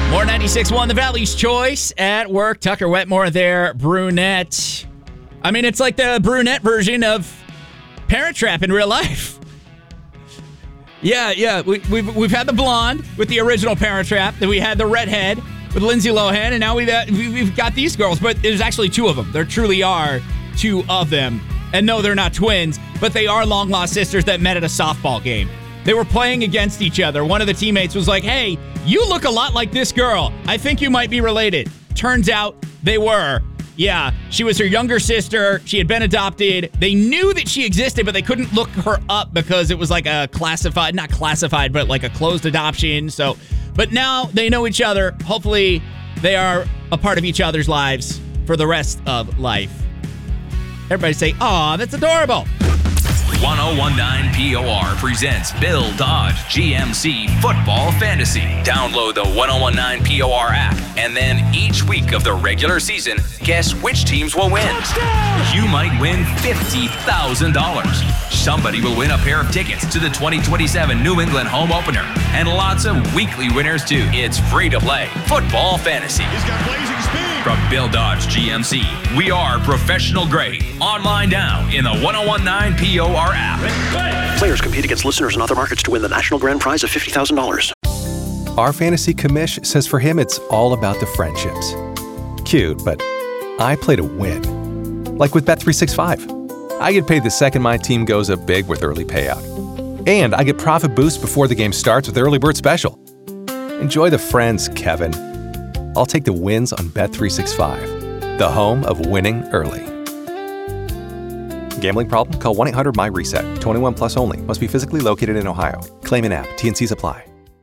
More 96.1 The Valley's Choice at work. Tucker Wetmore there, brunette. I mean, it's like the brunette version of Parent Trap in real life. Yeah. We've had the blonde with the original Parent Trap. Then we had the redhead with Lindsay Lohan, and now we've got these girls. But there's actually two of them. There truly are two of them. And no, they're not twins, but they are long-lost sisters that met at a softball game. They were playing against each other. One of the teammates was like, hey, you look a lot like this girl. I think you might be related. Turns out they were. Yeah, she was her younger sister. She had been adopted. They knew that she existed, but they couldn't look her up because it was like a not classified, but like a closed adoption. But now they know each other. Hopefully they are a part of each other's lives for the rest of life. Everybody say, aw, that's adorable. 1019 POR presents Bill Dodge GMC Football Fantasy. Download the 1019 POR app, and then each week of the regular season, guess which teams will win. Touchdown! You might win $50,000. Somebody will win a pair of tickets to the 2027 New England home opener, and lots of weekly winners too. It's free to play Football Fantasy. He's got blazing speed. From Bill Dodge GMC, we are professional grade. Online now in the 1019 POR app. Players compete against listeners in other markets to win the national grand prize of $50,000. Our fantasy commish says for him it's all about the friendships. Cute, but I play to win. Like with Bet365. I get paid the second my team goes up big with early payout. And I get profit boost before the game starts with Early Bird Special. Enjoy the friends, Kevin. I'll take the wins on Bet365, the home of winning early. Gambling problem? Call 1-800-MY-RESET. 21 plus only. Must be physically located in Ohio. Claim in app. T&Cs apply.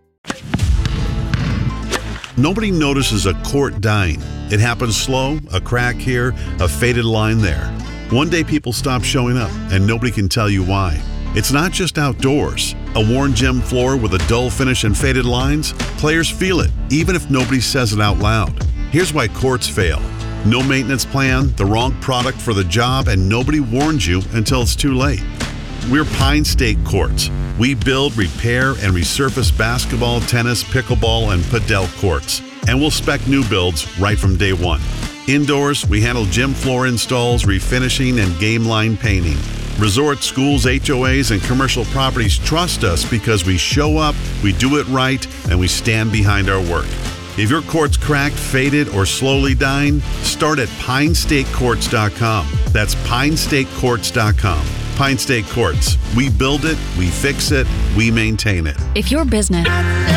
Nobody notices a quart dying. It happens slow, a crack here, a faded line there. One day people stop showing up, and nobody can tell you why. It's not just outdoors. A worn gym floor with a dull finish and faded lines? Players feel it, even if nobody says it out loud. Here's why courts fail. No maintenance plan, the wrong product for the job, and nobody warns you until it's too late. We're Pine State Courts. We build, repair, and resurface basketball, tennis, pickleball, and padel courts. And we'll spec new builds right from day one. Indoors, we handle gym floor installs, refinishing, and game line painting. Resort, schools, HOAs, and commercial properties trust us because we show up, we do it right, and we stand behind our work. If your court's cracked, faded, or slowly dying, start at PineStateCourts.com. That's PineStateCourts.com. Pine State Courts. We build it, we fix it, we maintain it. If your business...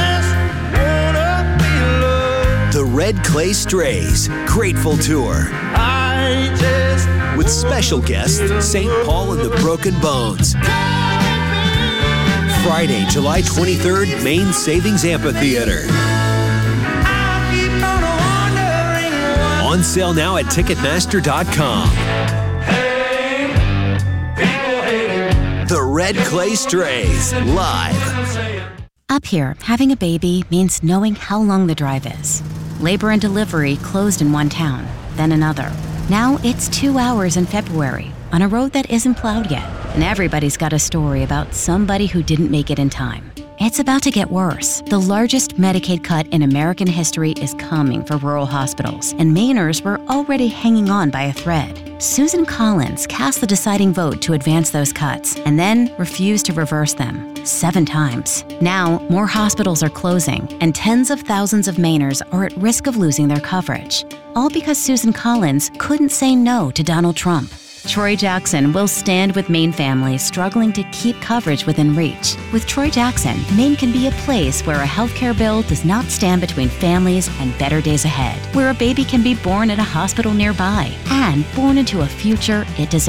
The Red Clay Strays Grateful Tour. With special guest, St. Paul and the Broken Bones. Friday, July 23rd, Maine Savings Amphitheater. On sale now at Ticketmaster.com. The Red Clay Strays, live. Up here, having a baby means knowing how long the drive is. Labor and delivery closed in one town, then another. Now it's 2 hours in February on a road that isn't plowed yet. And everybody's got a story about somebody who didn't make it in time. It's about to get worse. The largest Medicaid cut in American history is coming for rural hospitals, and Mainers were already hanging on by a thread. Susan Collins cast the deciding vote to advance those cuts, and then refused to reverse them 7 times. Now, more hospitals are closing, and tens of thousands of Mainers are at risk of losing their coverage. All because Susan Collins couldn't say no to Donald Trump. Troy Jackson will stand with Maine families struggling to keep coverage within reach. With Troy Jackson, Maine can be a place where a healthcare bill does not stand between families and better days ahead, where a baby can be born at a hospital nearby and born into a future it deserves.